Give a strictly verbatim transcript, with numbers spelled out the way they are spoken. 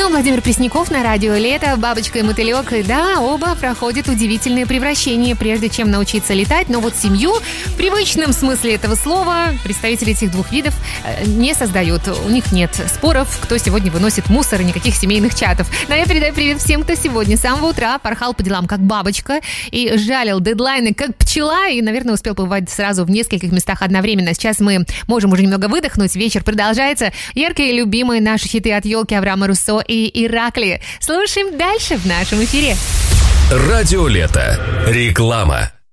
Ну, Владимир Пресняков на радио «Лето», «Бабочка и мотылек». И да, оба проходят удивительные превращения, прежде чем научиться летать. Но вот семью в привычном смысле этого слова представители этих двух видов не создают. У них нет споров, кто сегодня выносит мусор, и никаких семейных чатов. Но я передаю привет всем, кто сегодня с самого утра порхал по делам как бабочка и жалил дедлайны как пчела, и, наверное, успел побывать сразу в нескольких местах одновременно. Сейчас мы можем уже немного выдохнуть. Вечер продолжается. Яркие и любимые наши хиты от елки Авраама Руссо и Иракли. Слушаем дальше в нашем эфире. Радио «Лето». Реклама.